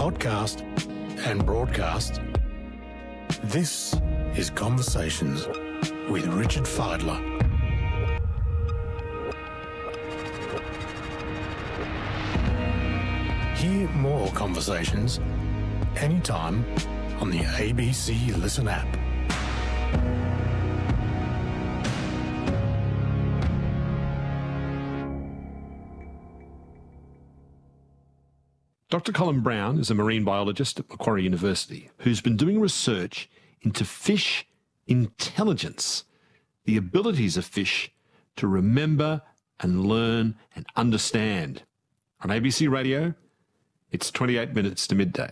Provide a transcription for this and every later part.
podcast and broadcast. This is Conversations with Richard Fidler. Hear more conversations anytime on the ABC Listen app. Dr. Colin Brown is a marine biologist at Macquarie University who's been doing research into fish intelligence, the abilities of fish to remember and learn and understand. On ABC Radio, it's 28 minutes to midday.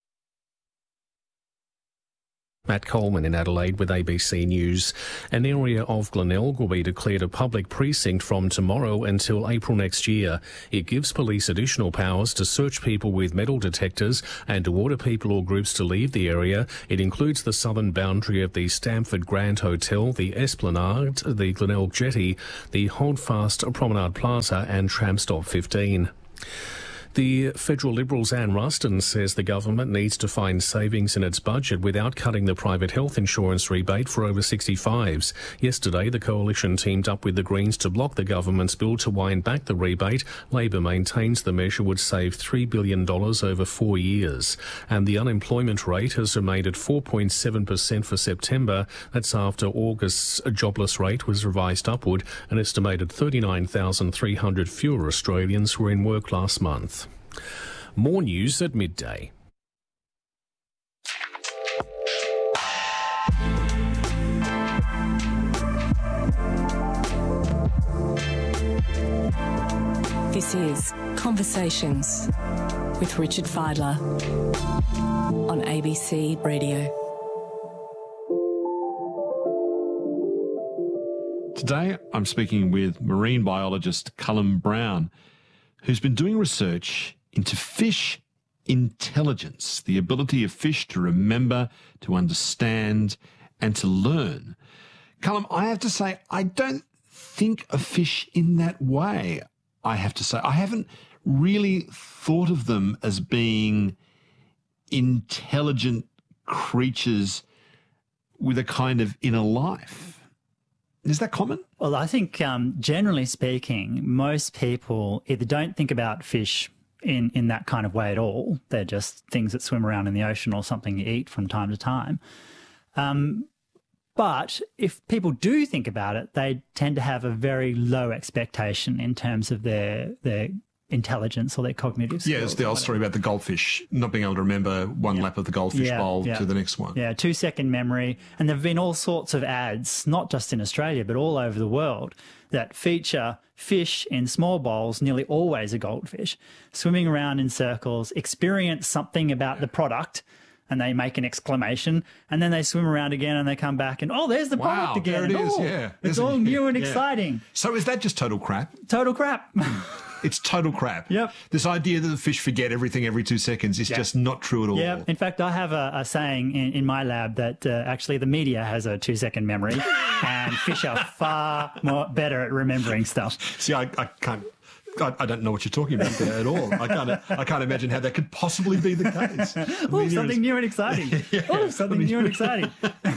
Matt Coleman in Adelaide with ABC News. An area of Glenelg will be declared a public precinct from tomorrow until April next year. It gives police additional powers to search people with metal detectors and to order people or groups to leave the area. It includes the southern boundary of the Stamford Grand Hotel, the Esplanade, the Glenelg Jetty, the Holdfast Promenade Plaza and Tram Stop 15. The federal Liberals Anne Ruston says the government needs to find savings in its budget without cutting the private health insurance rebate for over 65s. Yesterday, the coalition teamed up with the Greens to block the government's bill to wind back the rebate. Labor maintains the measure would save $3 billion over 4 years. And the unemployment rate has remained at 4.7% for September. That's after August's jobless rate was revised upward. An estimated 39,300 fewer Australians were in work last month. More news at midday. This is Conversations with Richard Fidler on ABC Radio. Today, I'm speaking with marine biologist Colin Brown, who's been doing research into fish intelligence, the ability of fish to remember, to understand, and to learn. Colin, I have to say, I don't think of fish in that way, I have to say. I haven't really thought of them as being intelligent creatures with a kind of inner life. Is that common? Well, I think generally speaking, most people either don't think about fish in that kind of way at all. They're just things that swim around in the ocean or something you eat from time to time. But if people do think about it, they tend to have a very low expectation in terms of their intelligence or their cognitive skills. Yeah, it's the old story about the goldfish not being able to remember one lap of the goldfish bowl to the next one. Yeah, 2-second memory. And there have been all sorts of ads, not just in Australia, but all over the world, that feature fish in small bowls, nearly always a goldfish, swimming around in circles, experience something about the product, and they make an exclamation, and then they swim around again and they come back and, oh, there's the product again. There it is, yeah. It's all new and exciting. So is that just total crap? Total crap. It's total crap. Yep. This idea that the fish forget everything every 2 seconds is just not true at all. Yeah. In fact, I have a saying in my lab that actually the media has a 2-second memory and fish are far better at remembering stuff. See, I can't... I don't know what you're talking about there at all. I can't imagine how that could possibly be the case. Oh, something new and exciting. Oh, something new and exciting.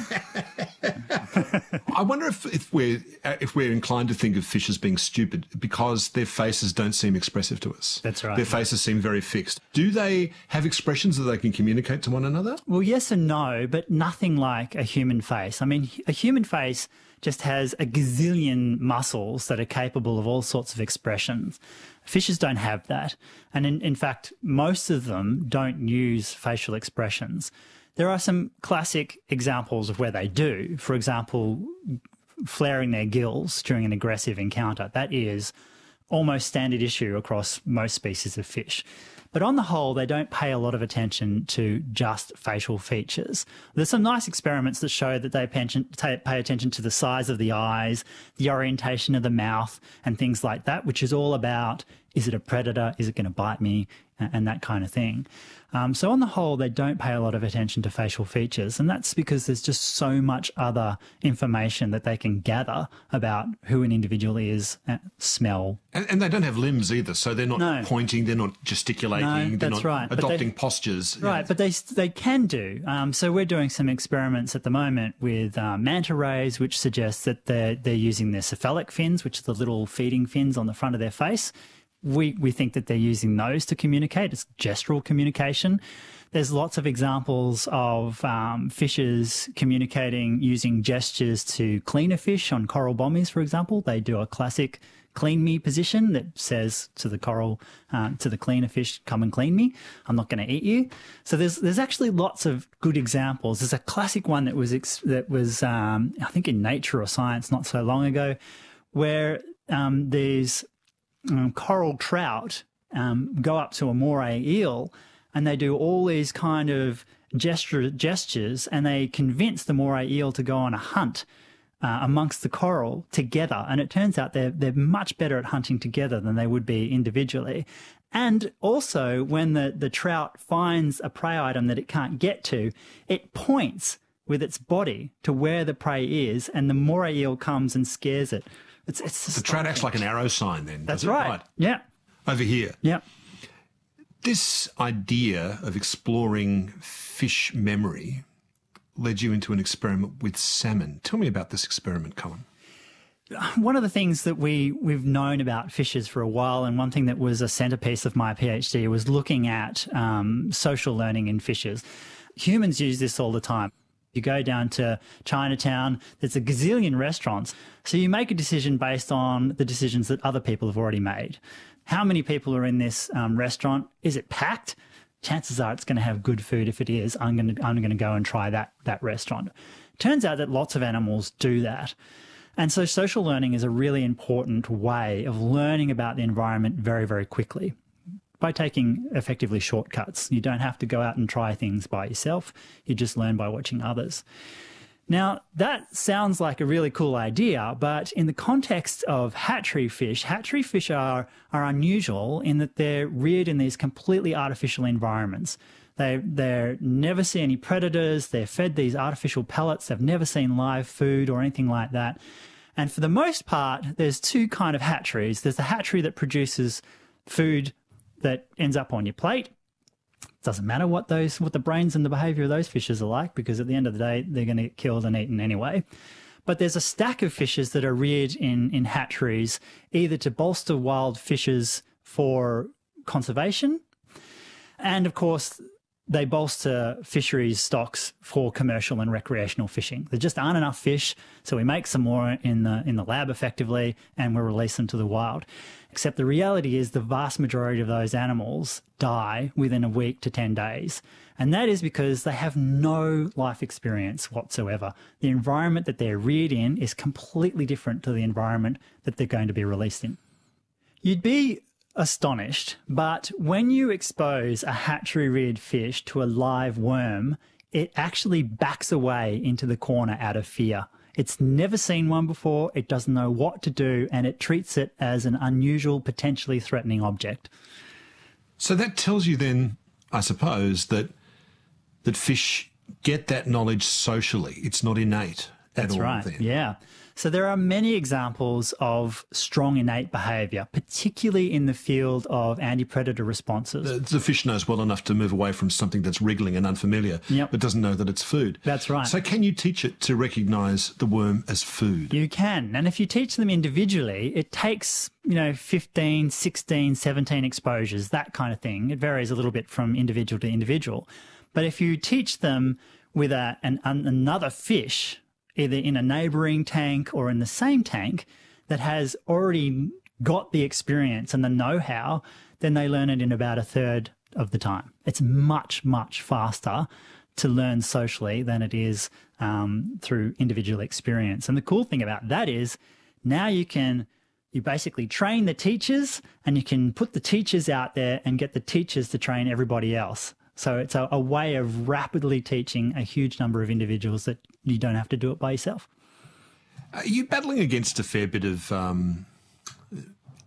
I wonder if we're inclined to think of fish as being stupid because their faces don't seem expressive to us. That's right. Their faces seem very fixed. Do they have expressions that they can communicate to one another? Well, yes and no, but nothing like a human face. I mean, a human face just has a gazillion muscles that are capable of all sorts of expressions. Fishes don't have that. And in fact, most of them don't use facial expressions. There are some classic examples of where they do. For example, flaring their gills during an aggressive encounter. That is almost standard issue across most species of fish. But on the whole, they don't pay a lot of attention to just facial features. There's some nice experiments that show that they pay attention to the size of the eyes, the orientation of the mouth, and things like that, which is all about Is it a predator? Is it going to bite me? And that kind of thing. So on the whole, they don't pay a lot of attention to facial features, and that's because there's just so much other information that they can gather about who an individual is, smell. And they don't have limbs either, so they're not pointing, they're not gesticulating, they're not adopting postures. Right, but they can do. So we're doing some experiments at the moment with manta rays, which suggests that they're using their cephalic fins, which are the little feeding fins on the front of their face. We think that they're using those to communicate. It's gestural communication. There's lots of examples of fishes communicating using gestures to clean a fish on coral bommies, for example. They do a classic clean me position that says to the coral, to the cleaner fish, come and clean me. I'm not going to eat you. So there's actually lots of good examples. There's a classic one that was I think in Nature or Science not so long ago, where there's coral trout go up to a moray eel, and they do all these kind of gestures, and they convince the moray eel to go on a hunt amongst the coral together. And it turns out they're much better at hunting together than they would be individually. And also, when the trout finds a prey item that it can't get to, it points with its body to where the prey is, and the moray eel comes and scares it. It's the trout acts like an arrow sign then. That's right. Yeah. Over here. Yeah. This idea of exploring fish memory led you into an experiment with salmon. Tell me about this experiment, Cullen. One of the things that we've known about fishes for a while, and one thing that was a centerpiece of my PhD, was looking at social learning in fishes. Humans use this all the time. You go down to Chinatown, there's a gazillion restaurants. So you make a decision based on the decisions that other people have already made. How many people are in this restaurant? Is it packed? Chances are it's going to have good food. If it is, I'm going to go and try that restaurant. Turns out that lots of animals do that. And so social learning is a really important way of learning about the environment very, very quickly, by taking effectively shortcuts. You don't have to go out and try things by yourself. You just learn by watching others. Now, that sounds like a really cool idea, but in the context of hatchery fish are unusual in that they're reared in these completely artificial environments. They never see any predators. They're fed these artificial pellets. They've never seen live food or anything like that. And for the most part, there's two kind of hatcheries. There's the hatchery that produces food that ends up on your plate. It doesn't matter what the brains and the behavior of those fishes are like, because at the end of the day, they're going to get killed and eaten anyway. But there's a stack of fishes that are reared in hatcheries, either to bolster wild fishes for conservation, and of course, they bolster fisheries stocks for commercial and recreational fishing. There just aren't enough fish, so we make some more in the lab effectively, and we release them to the wild. Except the reality is the vast majority of those animals die within a week to 10 days. And that is because they have no life experience whatsoever. The environment that they're reared in is completely different to the environment that they're going to be released in. You'd be astonished, but when you expose a hatchery-reared fish to a live worm, it actually backs away into the corner out of fear. It's never seen one before, it doesn't know what to do, and it treats it as an unusual, potentially threatening object. So that tells you then, I suppose, that fish get that knowledge socially. It's not innate at all. That's right, then. Yeah. So there are many examples of strong innate behaviour, particularly in the field of anti-predator responses. The fish knows well enough to move away from something that's wriggling and unfamiliar, but doesn't know that it's food. That's right. So can you teach it to recognise the worm as food? You can. And if you teach them individually, it takes, 15, 16, 17 exposures, that kind of thing. It varies a little bit from individual to individual. But if you teach them with another fish, either in a neighbouring tank or in the same tank, that has already got the experience and the know-how, then they learn it in about a third of the time. It's much, much faster to learn socially than it is through individual experience. And the cool thing about that is now you basically train the teachers, and you can put the teachers out there and get the teachers to train everybody else. So it's a way of rapidly teaching a huge number of individuals that you don't have to do it by yourself. Are you battling against a fair bit of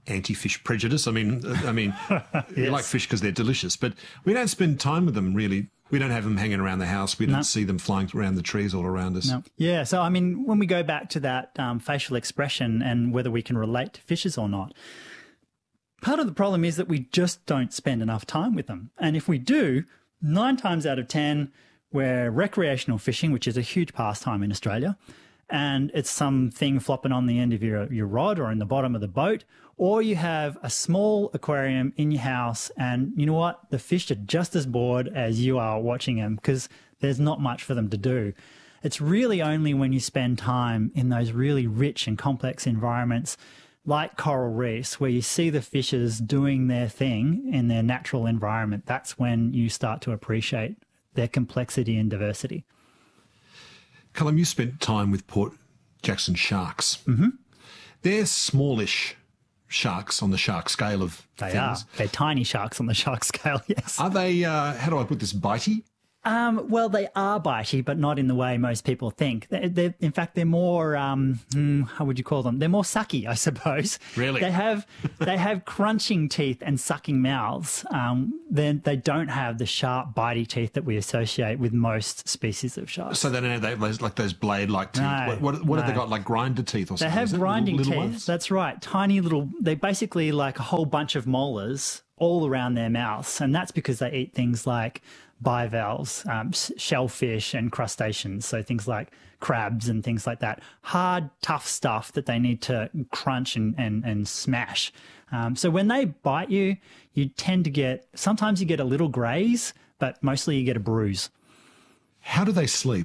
anti-fish prejudice. I mean, we like fish because they're delicious, but we don't spend time with them really. We don't have them hanging around the house. We don't see them flying around the trees all around us. No. Yeah, so I mean, when we go back to that facial expression and whether we can relate to fishes or not, part of the problem is that we just don't spend enough time with them. And if we do, 9 times out of 10, we're recreational fishing, which is a huge pastime in Australia, and it's something flopping on the end of your rod or in the bottom of the boat, or you have a small aquarium in your house and you know what? The fish are just as bored as you are watching them because there's not much for them to do. It's really only when you spend time in those really rich and complex environments like coral reefs where you see the fishes doing their thing in their natural environment, that's when you start to appreciate their complexity and diversity. Callum, you spent time with Port Jackson sharks. Mm-hmm. They're smallish sharks on the shark scale of things. They are. They're tiny sharks on the shark scale, yes. Are they, how do I put this, bitey? Well, they are bitey, but not in the way most people think. In fact, they're more, how would you call them? They're more sucky, I suppose. Really? They have crunching teeth and sucking mouths. Then they don't have the sharp, bitey teeth that we associate with most species of sharks. So they don't have those blade-like teeth. No, what have they got, like grinder teeth or something? They have grinding little teeth. Ones? That's right. Tiny little, they're basically like a whole bunch of molars all around their mouths. And that's because they eat things like bivalves, shellfish and crustaceans, so things like crabs and things like that. Hard, tough stuff that they need to crunch and smash. So when they bite you, you tend to sometimes you get a little graze, but mostly you get a bruise. How do they sleep?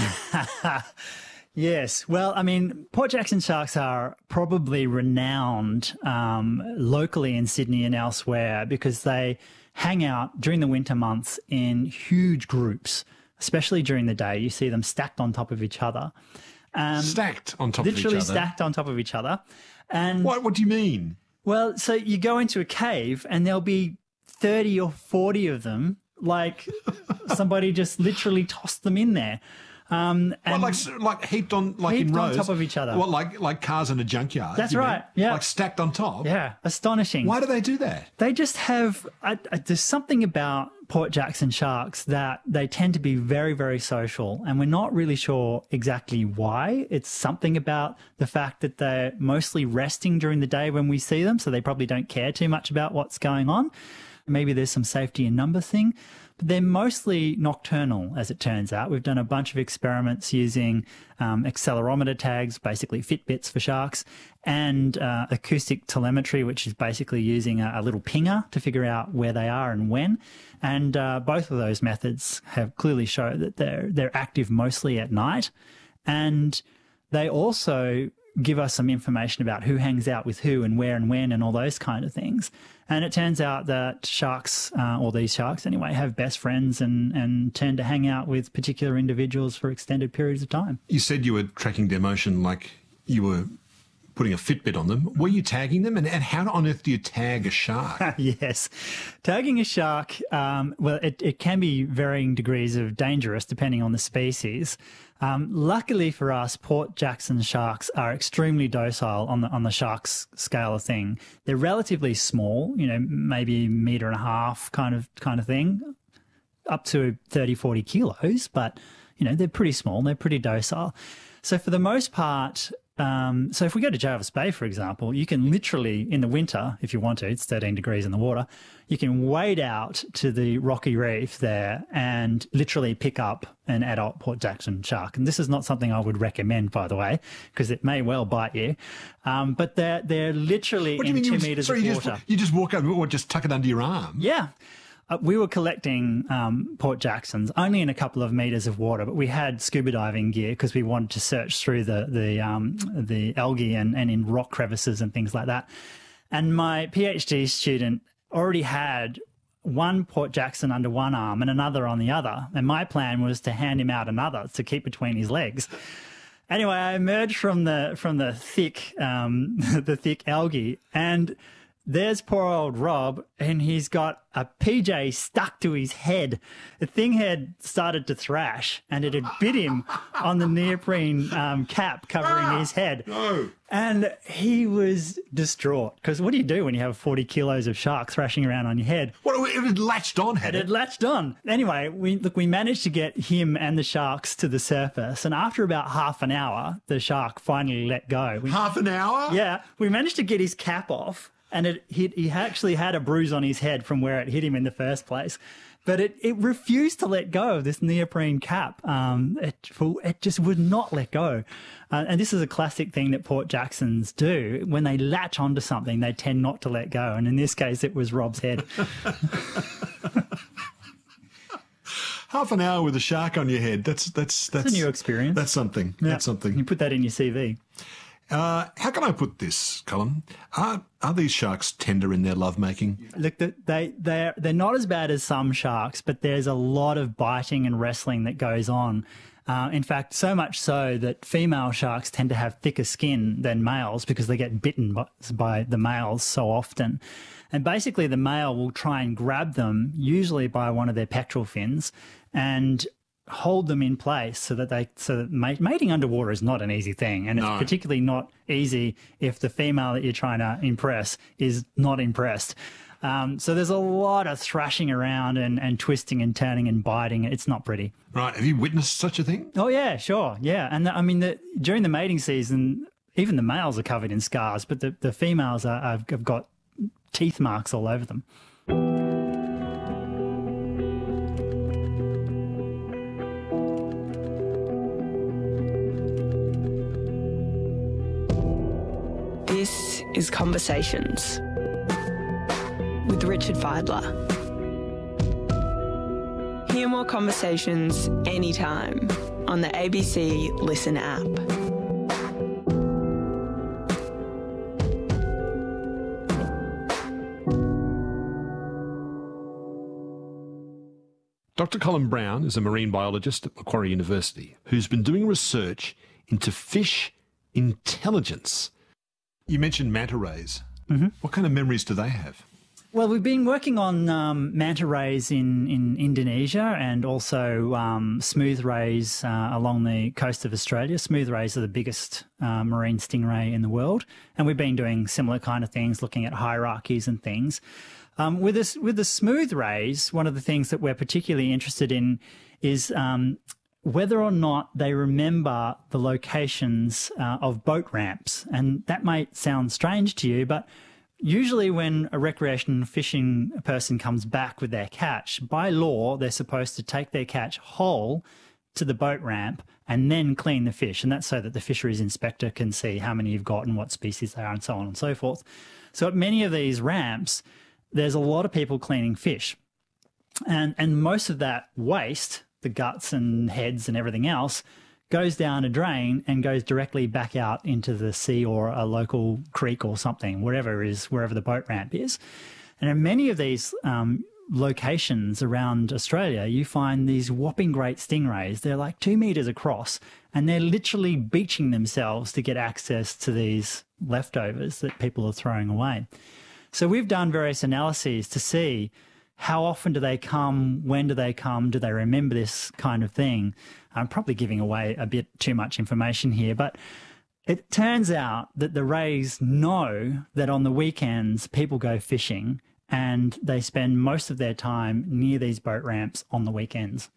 Yes. Well, I mean, Port Jackson sharks are probably renowned locally in Sydney and elsewhere because they hang out during the winter months in huge groups, especially during the day. You see them stacked on top of each other. Stacked on top of each other? Literally stacked on top of each other. And What do you mean? Well, so you go into a cave and there'll be 30 or 40 of them, like somebody just literally tossed them in there. And like heaped on, like heaped in rows? on top of each other. Well, like cars in a junkyard. That's right, yeah. Like stacked on top? Yeah, astonishing. Why do they do that? They just have, there's something about Port Jackson sharks that they tend to be very, very social, and we're not really sure exactly why. It's something about the fact that they're mostly resting during the day when we see them, so they probably don't care too much about what's going on. Maybe there's some safety in number thing. But they're mostly nocturnal, as it turns out. We've done a bunch of experiments using accelerometer tags, basically Fitbits for sharks, and acoustic telemetry, which is basically using a little pinger to figure out where they are and when. And both of those methods have clearly shown that they're active mostly at night. And they also give us some information about who hangs out with who and where and when and all those kind of things. And it turns out that sharks, or these sharks anyway, have best friends and tend to hang out with particular individuals for extended periods of time. You said you were tracking their motion like you were putting a Fitbit on them. Were you tagging them? And how on earth do you tag a shark? Yes. Tagging a shark, well, it can be varying degrees of dangerous depending on the species. Luckily for us, Port Jackson sharks are extremely docile on the shark's scale of thing. They're relatively small, maybe 1.5 meters kind of thing, up to 30, 40 kilos, but, they're pretty small, they're pretty docile. So for the most part, so if we go to Jervis Bay, for example, you can literally, in the winter, if you want to, it's 13 degrees in the water, you can wade out to the rocky reef there and literally pick up an adult Port Jackson shark. And this is not something I would recommend, by the way, because it may well bite you. But they're literally in 2 meters of water. You just walk over or just tuck it under your arm? Yeah. We were collecting Port Jacksons only in a couple of meters of water, but we had scuba diving gear because we wanted to search through the algae and in rock crevices and things like that. And my PhD student already had one Port Jackson under one arm and another on the other. And my plan was to hand him out another to keep between his legs. Anyway, I emerged from the thick algae, and there's poor old Rob, and he's got a PJ stuck to his head. The thing had started to thrash, and it had bit him on the neoprene cap covering his head. No. And he was distraught, because what do you do when you have 40 kilos of shark thrashing around on your head? What, it had latched on, had It it? had latched on. Anyway, we managed to get him and the sharks to the surface, and after about half an hour, the shark finally let go. Half an hour? Yeah, we managed to get his cap off, and he actually had a bruise on his head from where it hit him in the first place. But it refused to let go of this neoprene cap. It just would not let go. And this is a classic thing that Port Jacksons do. When they latch onto something, they tend not to let go. And in this case, it was Rob's head. Half an hour with a shark on your head. That's a new experience. That's something. Yeah. That's something. You put that in your CV. How can I put this, Colin? Are these sharks tender in their lovemaking? Look, they're not as bad as some sharks, but there's a lot of biting and wrestling that goes on. In fact, so much so that female sharks tend to have thicker skin than males because they get bitten by the males so often. And basically the male will try and grab them, usually by one of their pectoral fins, and hold them in place so that mating underwater is not an easy thing, and it's particularly not easy if the female that you're trying to impress is not impressed. So there's a lot of thrashing around and twisting and turning and biting. It's not pretty. Right. Have you witnessed such a thing? Oh yeah, sure, yeah. And I mean, during the mating season, even the males are covered in scars, but the females have got teeth marks all over them. This is Conversations with Richard Fidler. Hear more conversations anytime on the ABC Listen app. Dr. Colin Brown is a marine biologist at Macquarie University who's been doing research into fish intelligence. You mentioned manta rays. Mm-hmm. What kind of memories do they have? Well, we've been working on manta rays in Indonesia and also smooth rays along the coast of Australia. Smooth rays are the biggest marine stingray in the world, and we've been doing similar kind of things, looking at hierarchies and things. With the smooth rays, one of the things that we're particularly interested in is whether or not they remember the locations of boat ramps. And that might sound strange to you, but usually when a recreation fishing person comes back with their catch, by law, they're supposed to take their catch whole to the boat ramp and then clean the fish. And that's so that the fisheries inspector can see how many you've got and what species they are and so on and so forth. So at many of these ramps, there's a lot of people cleaning fish. And most of that waste, the guts and heads and everything else, goes down a drain and goes directly back out into the sea or a local creek or something, wherever the boat ramp is. And in many of these locations around Australia, you find these whopping great stingrays. They're like 2 meters across, and they're literally beaching themselves to get access to these leftovers that people are throwing away. So we've done various analyses to see how often do they come, when do they come, do they remember this kind of thing. I'm probably giving away a bit too much information here, but it turns out that the rays know that on the weekends people go fishing and they spend most of their time near these boat ramps on the weekends.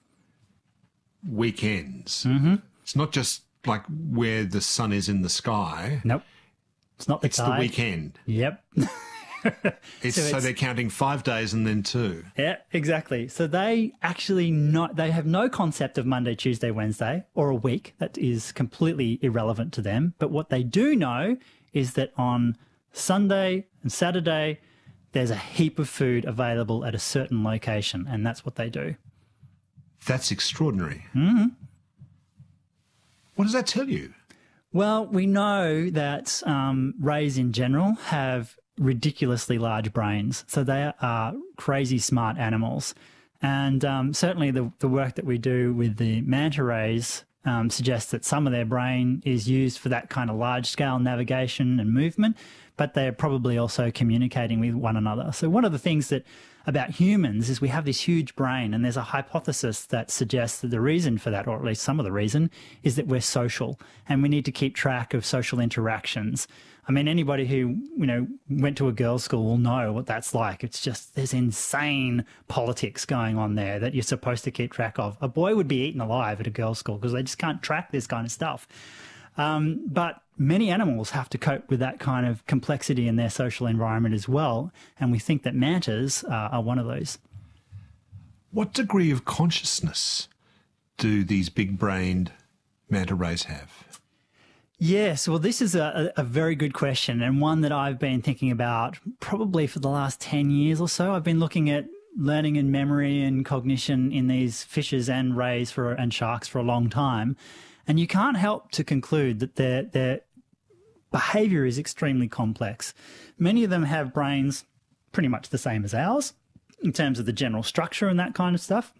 Weekends? Mm-hmm. It's not just like where the sun is in the sky. Nope. It's not the It's tide. the weekend. Yep. So they're counting 5 days and then 2. Yeah, exactly. So they actually they have no concept of Monday, Tuesday, Wednesday, or a week. That is completely irrelevant to them. But what they do know is that on Sunday and Saturday, there's a heap of food available at a certain location, and that's what they do. That's extraordinary. Mm-hmm. What does that tell you? Well, we know that rays in general have ridiculously large brains. So they are crazy smart animals. And certainly the work that we do with the manta rays suggests that some of their brain is used for that kind of large-scale navigation and movement, but they're probably also communicating with one another. So one of the things that about humans is we have this huge brain, and there's a hypothesis that suggests that the reason for that, or at least some of the reason, is that we're social and we need to keep track of social interactions. I mean, anybody who, went to a girls' school will know what that's like. It's just, there's insane politics going on there that you're supposed to keep track of. A boy would be eaten alive at a girls' school because they just can't track this kind of stuff. But many animals have to cope with that kind of complexity in their social environment as well, and we think that mantas are one of those. What degree of consciousness do these big-brained manta rays have? Yes, well, this is a very good question, and one that I've been thinking about probably for the last 10 years or so. I've been looking at learning and memory and cognition in these fishes and rays and sharks for a long time. And you can't help to conclude that their behaviour is extremely complex. Many of them have brains pretty much the same as ours in terms of the general structure and that kind of stuff.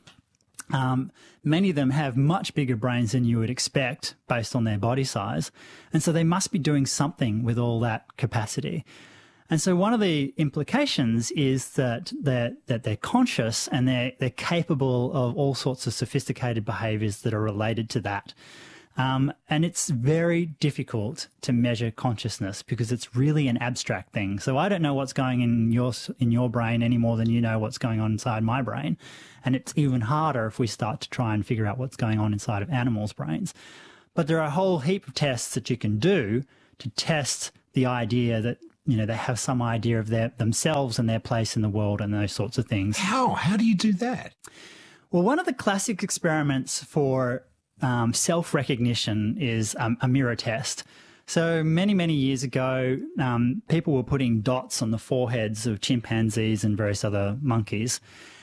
Many of them have much bigger brains than you would expect based on their body size. And so they must be doing something with all that capacity. And so one of the implications is that they're conscious and they're capable of all sorts of sophisticated behaviours that are related to that. And it's very difficult to measure consciousness because it's really an abstract thing. So I don't know what's going in your brain any more than you know what's going on inside my brain. And it's even harder if we start to try and figure out what's going on inside of animals' brains. But there are a whole heap of tests that you can do to test the idea that, they have some idea of themselves and their place in the world and those sorts of things. How? How do you do that? Well, one of the classic experiments for self-recognition is a mirror test. So many, many years ago, people were putting dots on the foreheads of chimpanzees and various other monkeys,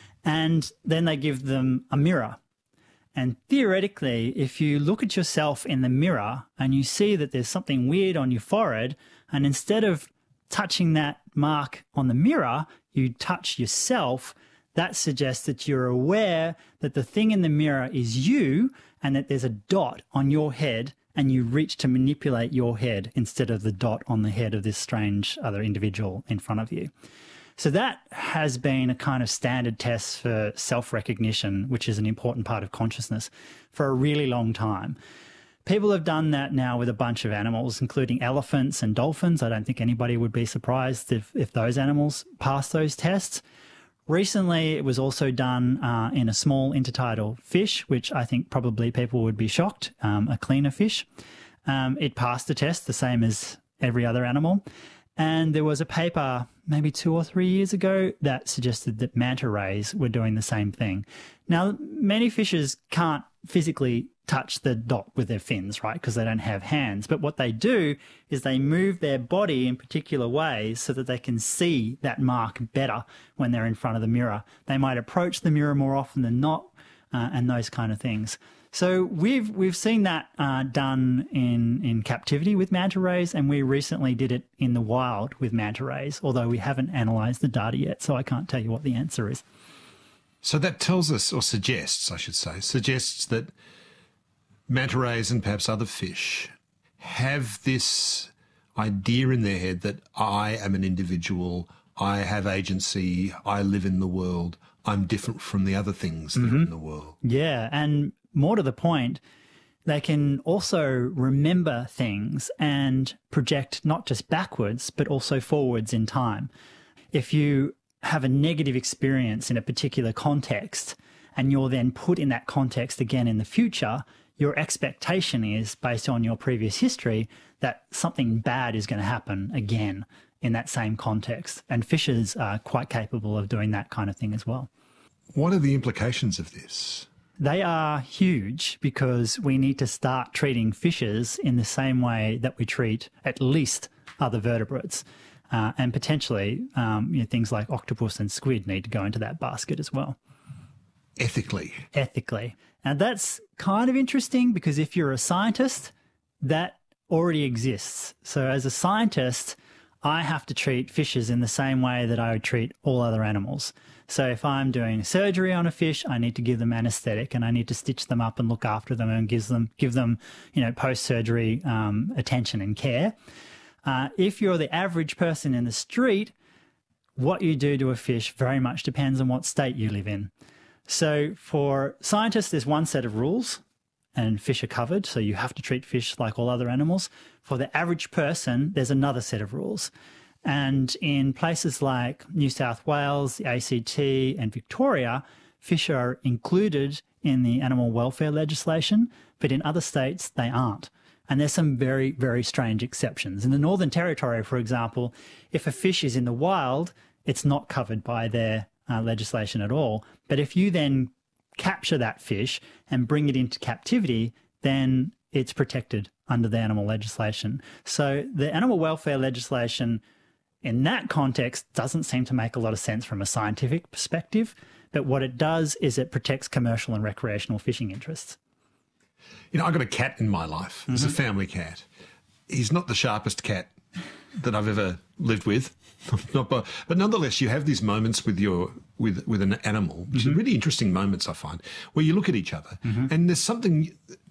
and then they give them a mirror. And theoretically, if you look at yourself in the mirror and you see that there's something weird on your forehead, and instead of touching that mark on the mirror, you touch yourself, that suggests that you're aware that the thing in the mirror is you and that there's a dot on your head and you reach to manipulate your head instead of the dot on the head of this strange other individual in front of you. So that has been a kind of standard test for self-recognition, which is an important part of consciousness, for a really long time. People have done that now with a bunch of animals, including elephants and dolphins. I don't think anybody would be surprised if those animals pass those tests. Recently, it was also done in a small intertidal fish, which I think probably people would be shocked, a cleaner fish. It passed the test, the same as every other animal. And there was a paper maybe 2 or 3 years ago that suggested that manta rays were doing the same thing. Now, many fishes can't physically touch the dot with their fins, right, because they don't have hands. But what they do is they move their body in particular ways so that they can see that mark better when they're in front of the mirror. They might approach the mirror more often than not, and those kind of things. So we've seen that done in captivity with manta rays, and we recently did it in the wild with manta rays, although we haven't analysed the data yet, so I can't tell you what the answer is. So that tells us, or suggests that manta rays and perhaps other fish have this idea in their head that I am an individual, I have agency, I live in the world, I'm different from the other things that are in the world. Yeah, and more to the point, they can also remember things and project not just backwards, but also forwards in time. If you have a negative experience in a particular context and you're then put in that context again in the future, your expectation is, based on your previous history, that something bad is going to happen again in that same context. And fishes are quite capable of doing that kind of thing as well. What are the implications of this? They are huge because we need to start treating fishes in the same way that we treat at least other vertebrates. And potentially things like octopus and squid need to go into that basket as well. Ethically. Now that's kind of interesting because if you're a scientist, that already exists. So as a scientist, I have to treat fishes in the same way that I would treat all other animals. So if I'm doing surgery on a fish, I need to give them anesthetic and I need to stitch them up and look after them and give them post-surgery attention and care. If you're the average person in the street, what you do to a fish very much depends on what state you live in. So for scientists, there's one set of rules, and fish are covered, so you have to treat fish like all other animals. For the average person, there's another set of rules. And in places like New South Wales, the ACT and Victoria, fish are included in the animal welfare legislation, but in other states they aren't. And there's some very, very strange exceptions. In the Northern Territory, for example, if a fish is in the wild, it's not covered by their legislation at all. But if you then capture that fish and bring it into captivity, then it's protected under the animal legislation. So the animal welfare legislation in that context doesn't seem to make a lot of sense from a scientific perspective, but what it does is it protects commercial and recreational fishing interests. You know, I've got a cat in my life. It's a family cat. He's not the sharpest cat that I've ever lived with. But nonetheless, you have these moments with an animal, which are really interesting moments, I find, where you look at each other and there's something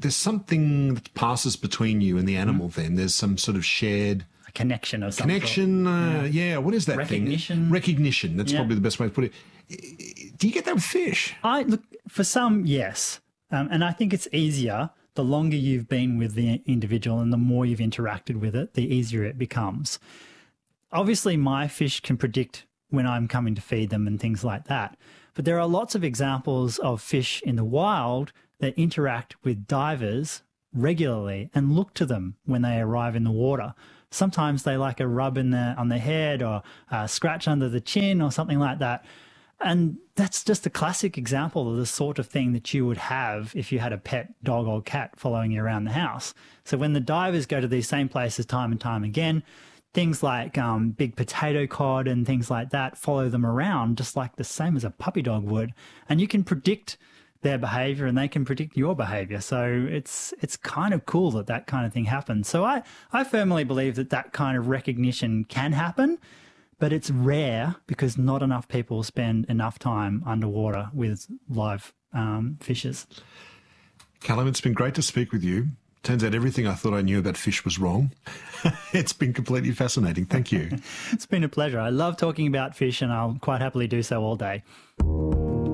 that passes between you and the animal then. There's some sort of shared... A connection of some sort. Yeah, what is that Recognition. thing? Recognition. That's probably the best way to put it. Do you get that with fish? Look, for some, yes. And I think it's easier the longer you've been with the individual and the more you've interacted with it, the easier it becomes. Obviously, my fish can predict when I'm coming to feed them and things like that. But there are lots of examples of fish in the wild that interact with divers regularly and look to them when they arrive in the water. Sometimes they like a rub on the head or a scratch under the chin or something like that. And that's just a classic example of the sort of thing that you would have if you had a pet dog or cat following you around the house. So when the divers go to these same places time and time again, things like big potato cod and things like that follow them around just like the same as a puppy dog would. And you can predict their behavior and they can predict your behavior. So it's kind of cool that kind of thing happens. So I firmly believe that kind of recognition can happen. But it's rare because not enough people spend enough time underwater with live fishes. Callum, it's been great to speak with you. Turns out everything I thought I knew about fish was wrong. It's been completely fascinating. Thank you. It's been a pleasure. I love talking about fish and I'll quite happily do so all day.